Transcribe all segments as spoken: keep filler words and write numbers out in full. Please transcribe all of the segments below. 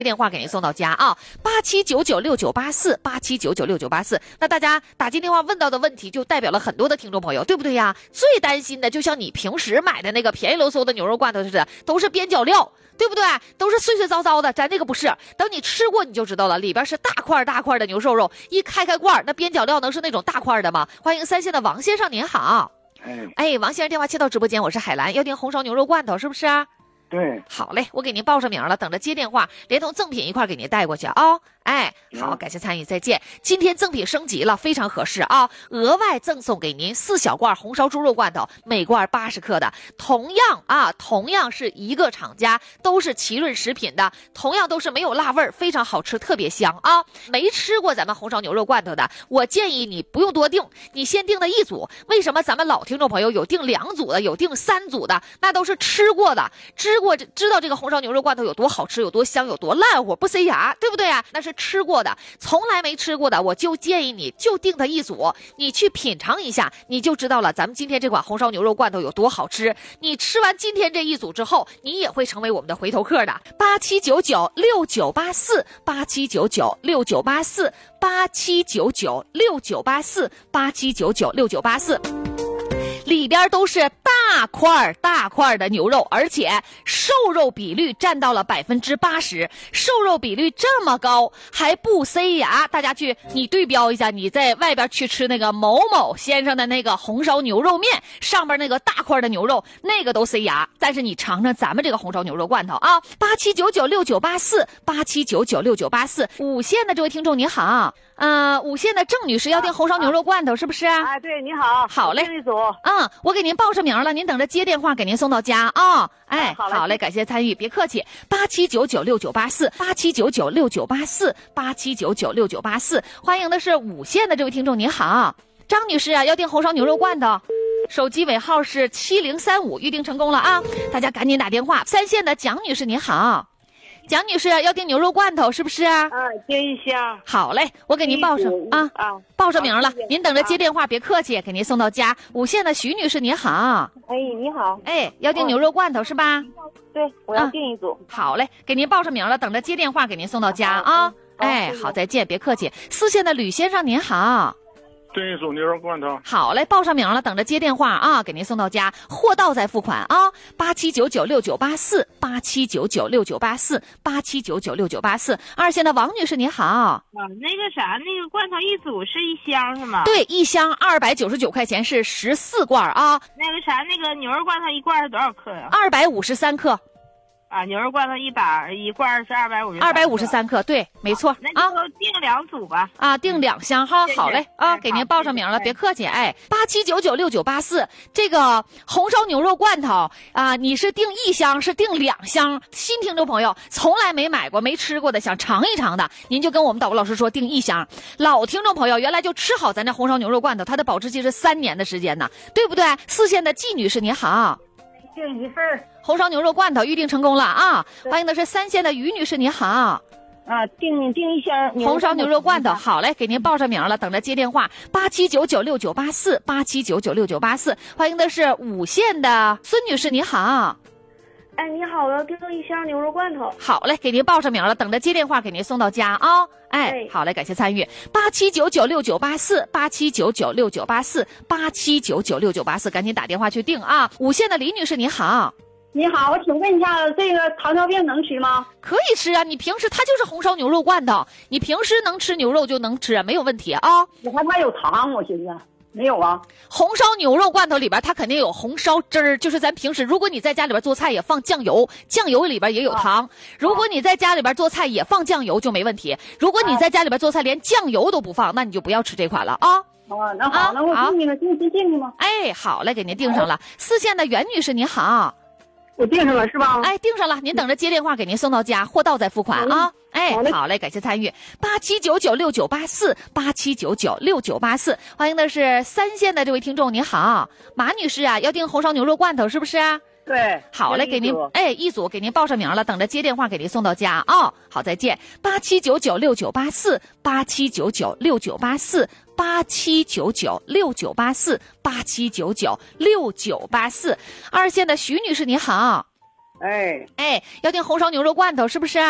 电话给您送到家啊，八七九九六九八四，八七九九六九八四。那大家打进电话问到的问题，就代表了很多的听众朋友，对不对呀？最担心的就像你平时买的那个便宜喽嗖的牛肉罐头似的，都是边角料，对不对？都是碎碎糟糟的，咱这个不是。等你吃过你就知道了，里边是大块大块的牛瘦肉，一开开罐，那边角料能是那种大块的吗？欢迎三线的王先生，您好。 哎， 哎，王先生电话接到直播间，我是海兰，要订红烧牛肉罐头是不是啊？ 对， 好嘞，我给您报上名了，等着接电话，连同赠品一块给您带过去啊、哦。哎，好，感谢参与，再见。今天赠品升级了，非常合适啊！额外赠送给您四小罐红烧猪肉罐头，每罐八十克的，同样啊，同样是一个厂家，都是奇润食品的，同样都是没有辣味儿，非常好吃，特别香啊！没吃过咱们红烧牛肉罐头的，我建议你不用多订，你先订的一组。为什么咱们老听众朋友有订两组的，有订三组的？那都是吃过的，吃过知道这个红烧牛肉罐头有多好吃，有多香，有多烂乎，不塞牙，对不对啊？那是吃过的，从来没吃过的，我就建议你就订它一组，你去品尝一下，你就知道了咱们今天这款红烧牛肉罐头有多好吃。你吃完今天这一组之后，你也会成为我们的回头客的。八七九九六九八四，八七九九六九八四，八七九九六九八四，八七九九六九八四。里边都是大块大块的牛肉，而且瘦肉比率占到了百分之八十，瘦肉比率这么高还不塞牙。大家去你对标一下，你在外边去吃那个某某先生的那个红烧牛肉面，上面那个大块的牛肉那个都塞牙，但是你尝尝咱们这个红烧牛肉罐头啊，八七九九六九八四，八七九九六九八四。五线的这位听众您好，呃，五线的郑女士要订红烧牛肉罐头是不是啊？ 哎，对，你好， 好嘞， 一组， 嗯，我给您报上名了，您等着接电话给您送到家啊、哦。哎， 好嘞， 好嘞，感谢参与，别客气。八七九九六九八四，八七九九六九八四，八七九九六九八四。欢迎的是五线的这位听众，您好，张女士啊，要订红烧牛肉罐头。手机尾号是七零三五，预定成功了啊！大家赶紧打电话。三线的蒋女士您好，蒋女士要订牛肉罐头是不是啊？ 啊，订一箱。 好嘞，我给您报上啊， 啊， 报上名了，您等着接电话，别客气，给您送到家。五线的徐女士您好， 哎，你好， 哎，要订牛肉罐头是吧？ 对，我要订一组。 好嘞，给您报上名了，等着接电话给您送到家啊。哎，好，再见，别客气。四线的吕先生您好。 订一组牛肉罐头。 好嘞，报上名了，等着接电话啊，给您送到家，货到再付款啊。八七九九六九八四，八七九九六九八四，八七九九六九八四。二线的王女士您好。 啊，那个啥，那个罐头一组是一箱是吗？ 对，一箱二百九十九块钱是十四罐啊。 那个啥，那个牛肉罐头一罐是多少克呀？ 二百五十三克。 啊，牛肉罐头一百一罐是二百五十， 二百五十三克，对，没错。 那就订两组吧。 啊，订两箱哈，好嘞啊，给您报上名了，别客气。哎，八七九九六九八四，这个红烧牛肉罐头啊，你是订一箱是订两箱？新听众朋友从来没买过、没吃过的，想尝一尝的，您就跟我们导播老师说订一箱。老听众朋友原来就吃好咱这红烧牛肉罐头，它的保质期是三年的时间呢，对不对？四线的季女士您好。 订一份红烧牛肉罐头预定成功了啊！欢迎的是三线的于女士，您好。 啊，订订一箱红烧牛肉罐头，好嘞，给您报上名了，等着接电话。八七九九六九八四，八七九九六九八四。欢迎的是五线的孙女士，您好。 哎，你好，我要订一箱牛肉罐头。 好嘞，给您报上名了，等着接电话给您送到家啊、哦。哎，好嘞，感谢参与。八七九九六九八四，八七九九六九八四，八七九九六九八四，赶紧打电话去订啊！五线的李女士，您好。 你好，我请问一下，这个糖尿病能吃吗？ 可以吃啊，你平时它就是红烧牛肉罐头，你平时能吃牛肉就能吃，没有问题啊。 我害怕有糖，我寻思。没有啊， 红烧牛肉罐头里边它肯定有红烧汁儿，就是咱平时如果你在家里边做菜也放酱油，酱油里边也有糖。如果你在家里边做菜也放酱油就没问题。如果你在家里边做菜连酱油都不放，那你就不要吃这款了啊。 啊，那好，那我订你了，订订订吗？ 哎，好嘞，给您订上了。四线的袁女士您好。 我订上了是吧？ 哎，订上了，您等着接电话给您送到家，货到再付款啊。哎，好嘞，感谢参与。八七九九六九八四，八七九九六九八四。欢迎的是三线的这位听众，您好，马女士啊，要订红烧牛肉罐头是不是啊？ 对， 好嘞，给您哎一组给您报上名了，等着接电话给您送到家啊、哦。好，再见。八七九九六九八四，八七九九六九八四，八七九九六九八四，八七九九六九八四。二线的徐女士您好。 哎哎，要订红烧牛肉罐头是不是啊？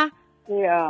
对呀、